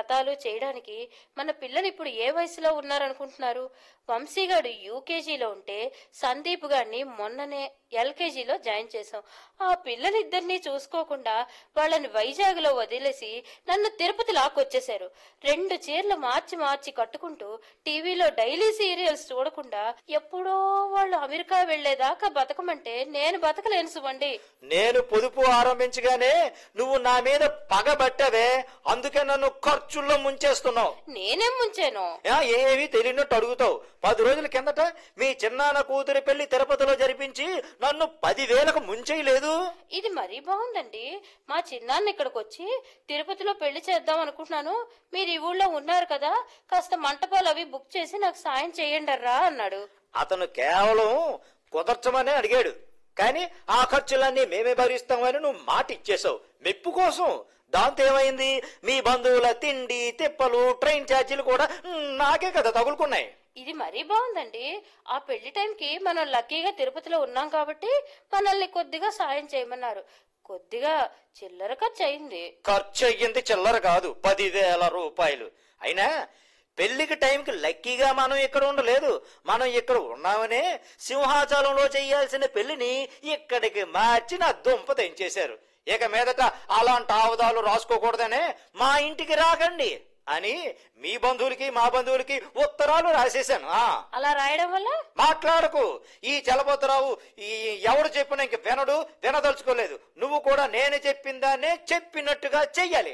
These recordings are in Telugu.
వ్రతాలు చేయడానికి మన పిల్లలు ఇప్పుడు ఏ వయసులో ఉన్నారనుకుంటున్నారు? వంశీగాడు యూకేజీలో ఉంటే సందీప్ గారిని మొన్ననే ఎల్కేజీలో జాయిన్ చేశాం. ఆ పిల్లలిద్దరినీ చూసుకోకుండా వాళ్ళని వైజాగ్ లో వదిలేసి నన్ను తిరుపతి లాక్కొచ్చేశారు. 2 చీరలు మార్చి మార్చి కట్టుకుంటూ టీవీలో డైలీ సీరియల్స్ చూడకుండా ఎప్పుడో వాళ్ళు అమెరికా వెళ్లేదాకా బతకమంటే నేను బతకలేను సుమండి. నేను పొదుపు ఆరంభించగానే నువ్వు నా మీద పగబట్టావే, అందుకే నన్ను ఖర్చుల్లో ముంచేస్తున్నావు. నేనేం ముంచాను? ఏమీ తెలియనట్టు అడుగుతావు. 10 రోజుల కిందట మీ చిన్నాన్న కూతురి పెళ్లి తిరుపతిలో జరిపించి నన్ను 10,000కు ముంచేయలేదు. ఇది మరీ బాగుందండి. మా చిన్నాన్న ఇక్కడికి వచ్చి తిరుపతిలో పెళ్లి చేద్దాం అనుకుంటున్నాను, మీరు ఈ ఊళ్ళో ఉన్నారు కదా, కాస్త మంటపాలు అవి బుక్ చేసి నాకు సాయం చేయండర్రా అన్నాడు. అతను కేవలం కుదర్చమనే అడిగాడు, కానీ ఆ ఖర్చులన్నీ మేమే భరిస్తామని నువ్వు మాట ఇచ్చేసావు మెప్పు కోసం. దాంతో ఏమైంది? మీ బంధువుల తిండి తిప్పలు ట్రైన్ ఛార్జీలు కూడా నాకే కదా తగులుకున్నాయి. ఇది మరీ బాగుందండి. ఆ పెళ్లి టైంకి మనం లక్కీగా తిరుపతిలో ఉన్నాం కాబట్టి మనల్ని కొద్దిగా సాయం చేయమన్నారు. కొద్దిగా చిల్లర ఖర్చు అయింది. ఖర్చు అయ్యింది చిల్లర కాదు, 10,000 రూపాయలు. అయినా పెళ్లికి టైంకి లక్కీగా మనం ఇక్కడ ఉండలేదు. మనం ఇక్కడ ఉన్నామనే సింహాచలంలో చెయ్యాల్సిన పెళ్లిని ఇక్కడికి మార్చి నా దుంప తెంచేశారు. ఇక మీదట అలాంటి ఆవదాలు రాసుకోకూడదనే మా ఇంటికి రాకండి అని మీ బంధువులకి మా బంధువులకి ఉత్తరాలు రాసేశాను. అలా రాయడం వల్ల మాట్లాడకు. ఈ చలపతిరావు ఎవడు చెప్పినా ఇంక వినదలుచుకోలేదు. నువ్వు కూడా నేను చెప్పిందానే చెప్పినట్టుగా చెయ్యాలి.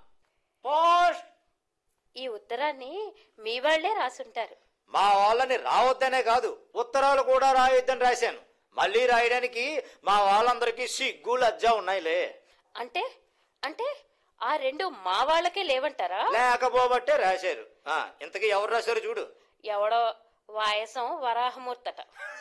పోస్ట్. ఈ ఉత్తరాన్ని మీ వాళ్లే రాసుంటారు. మా వాళ్ళని రావద్దనే కాదు, ఉత్తరాలు కూడా రాయొద్దని రాశాను. మళ్ళీ రాయడానికి మా వాళ్ళందరికీ సిగ్గు లజ్జ ఉన్నాయిలే. అంటే అంటే ఆ 2 మా వాళ్ళకే లేవంటారా? లేకపోబట్టే రాశారు. ఇంతకీ ఎవరు రాశారు చూడు. ఎవడో వాయసం వరాహమూర్తట.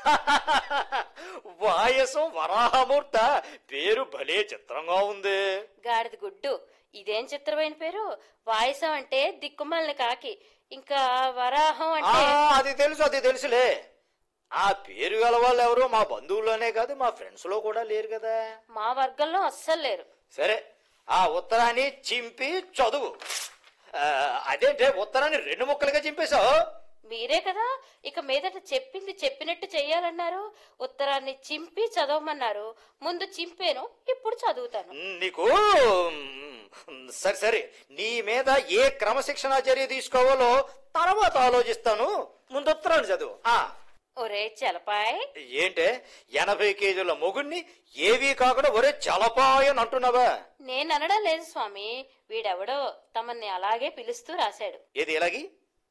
వాయసం వరాహమూర్త పేరు భలే చిత్రంగా ఉంది. గాడిద గుడ్డు, ఇదేం చిత్రమైన పేరు? వాయసం అంటే దిక్కుమాలిన కాకి, ఇంకా వరాహం అంటే అది తెలుసులే. ఆ పేరు గల వాళ్ళు ఎవరు మా బంధువుల్లోనే కాదు, మా ఫ్రెండ్స్ లో కూడా లేరు కదా. మా వర్గంలో అస్సలు లేరు. సరే, ఆ ఉత్తరాన్ని చింపి చదువు. అదేంటే ఉత్తరాన్ని 2 ముక్కలుగా చింపేశావు? మీరే కదా ఇక మీదట చెప్పింది చెప్పినట్టు చెయ్యాలన్నారు. ఉత్తరాన్ని చింపి చదవమన్నారు. ముందు చింపాను, ఇప్పుడు చదువుతాను. నీకు సరే నీ మీద ఏ క్రమశిక్షణ చర్య తీసుకోవాలో తర్వాత ఆలోచిస్తాను. ముందు ఉత్తరాన్ని చదువు. ఒరే చలపాయ్. ఏంటే 80 కేజీల మొగుణ్ణి ఏవీ కాకుండా ఒరే చలపాయ్ అని అంటున్నావా? నేననడం లేదు స్వామి, వీడెవడో తమన్ని అలాగే పిలుస్తూ రాశాడు. ఏది ఎలాగి?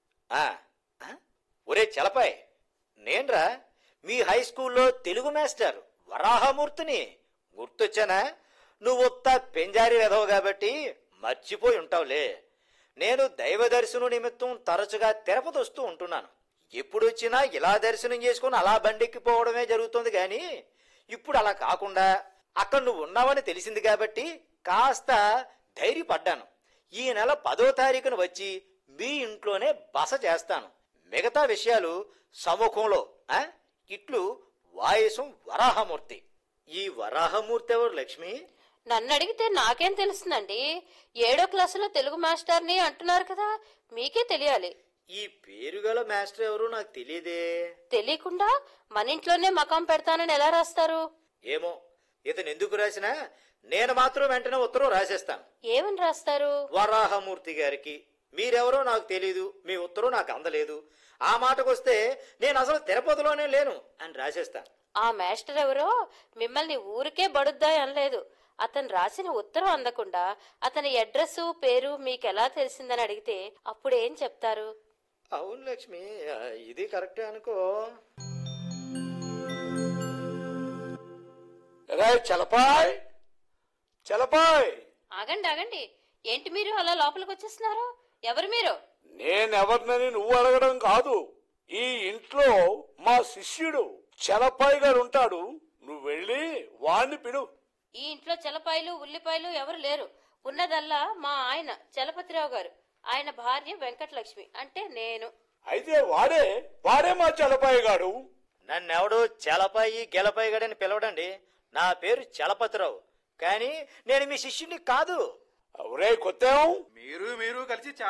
ఒరే చలపాయ్, నేన్రా మీ హై స్కూల్లో తెలుగు మాస్టర్ వరాహమూర్తిని. గుర్తొచ్చానా? నువ్వు పెంజారి వెధవు కాబట్టి మర్చిపోయి ఉంటావులే. నేను దైవ దర్శనం నిమిత్తం తరచుగా తిరుపతి వస్తూ ఉంటున్నాను. ఎప్పుడొచ్చినా ఇలా దర్శనం చేసుకుని అలా బండెక్కిపోవడమే జరుగుతుంది గాని ఇప్పుడు అలా కాకుండా అక్కడ నువ్వు ఉన్నావని తెలిసింది కాబట్టి కాస్త ధైర్యపడ్డాను. ఈ నెల 10వ తారీఖున వచ్చి మీ ఇంట్లోనే బస చేస్తాను. మిగతా విషయాలు సముఖంలో. ఇట్లు వాయసం వరాహమూర్తి. ఈ వరాహమూర్తి ఎవరు లక్ష్మి? నన్ను అడిగితే నాకేం తెలుస్తుందండి. 7వ క్లాసులో తెలుగు మాస్టర్ని అంటున్నారు కదా, మీకే తెలియాలి. ఈ పేరు గల మాస్టర్ ఎవరు నాకు తెలియదే. తెలియకుండా మన ఇంట్లోనే మకాం పెడతానని ఎలా రాస్తారు? ఏమో, ఇతను ఎందుకు రాసినా నేను మాత్రం వెంటనే ఉత్తరం రాసేస్తాను. ఏమని రాస్తారు? వరాహమూర్తి గారికి మీరెవరో నాకు తెలీదు, మీ ఉత్తరం నాకు అందలేదు. ఆ మాటకొస్తే నేను అసలు తిరుపతిలోనే లేను అని రాసేస్తాను. ఆ మాస్టర్ ఎవరో మిమ్మల్ని ఊరికే బడుద్దాయి అనలేదు. అతను రాసిన ఉత్తరం అందకుండా అతని అడ్రస్ పేరు మీకెలా తెలిసిందని అడిగితే అప్పుడేం చెప్తారు? అవును లక్ష్మి, ఇది కరెక్టే అనుకో. చలపాయ్ చలపాయ్. ఆగండి, ఏంటి మీరు అలా లోపలికి వచ్చేస్తున్నారు? ఎవరు మీరు? నేనెవరినని నువ్వు అడగడం కాదు. ఈ ఇంట్లో మా శిష్యుడు చలపాయ్ గారు ఉంటాడు. నువ్వు వెళ్ళి వాణ్ణి పిలు. ఈ ఇంట్లో చలపాయలు ఉల్లిపాయలు ఎవరు లేరు. ఉన్నదల్లా మా ఆయన చలపతిరావు గారు, ఆయన భార్య వెంకటలక్ష్మి, అంటే నేను. అయితే వాడే మా చలపాయి గాడు. నన్నెవడు చలపాయి గెలపాయి గడని పిలవడండి. నా పేరు చలపతిరావు, కానీ నేను మీ శిష్యుని కాదు. ఒరే కొత్తేం, మీరు కలిసి